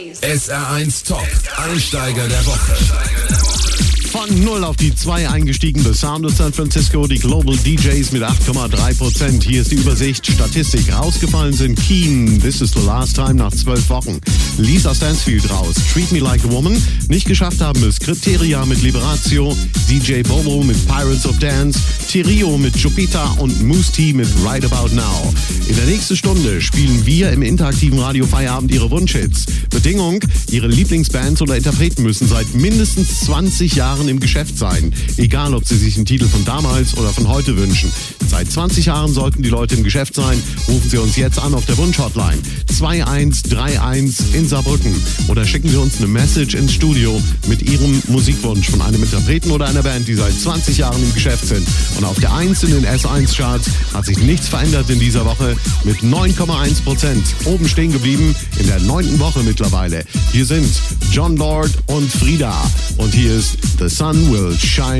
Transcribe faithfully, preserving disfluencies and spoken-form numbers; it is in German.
S R eins Top, Einsteiger der Woche. Von null auf die zwei eingestiegen, The Sound of San Francisco, die Global D Js mit acht Komma drei Prozent. Hier ist die Übersicht, Statistik. Rausgefallen sind Keen, This is the Last Time nach zwölf Wochen. Lisa Stansfield raus, Treat Me Like a Woman. Nicht geschafft haben es Criteria mit Liberatio, D J Bobo mit Pirates of Dance, Tirio mit Jupiter und Moose T mit Right About Now. In der nächsten Stunde spielen wir im interaktiven Radio Feierabend Ihre Wunschhits. Bedingung, Ihre Lieblingsbands oder Interpreten müssen seit mindestens zwanzig Jahren im Geschäft sein. Egal, ob Sie sich einen Titel von damals oder von heute wünschen. Seit zwanzig Jahren sollten die Leute im Geschäft sein. Rufen Sie uns jetzt an auf der Wunsch-Hotline zwei eins drei eins in Saarbrücken oder schicken Sie uns eine Message ins Studio mit Ihrem Musikwunsch von einem Interpreten oder einer Band, die seit zwanzig Jahren im Geschäft sind. Und auf der eins in den S eins Charts hat sich nichts verändert in dieser Woche mit neun Komma eins Prozent. Oben stehen geblieben in der neunten Woche mittlerweile. Hier sind Jon Lord und Frida. Und hier ist The Sun Will Shine